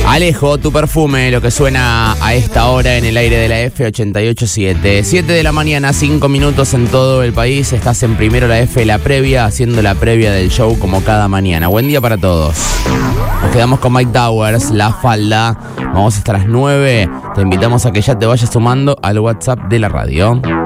Alejo, tu perfume, lo que suena a esta hora en el aire de la F88.7. 7 de la mañana, 5 minutos en todo el país. Estás en Primero la F, la previa, haciendo la previa del show como cada mañana. Buen día para todos. Nos quedamos con Mike Towers, La Falda. Vamos hasta las 9. Te invitamos a que ya te vayas sumando al WhatsApp de la radio.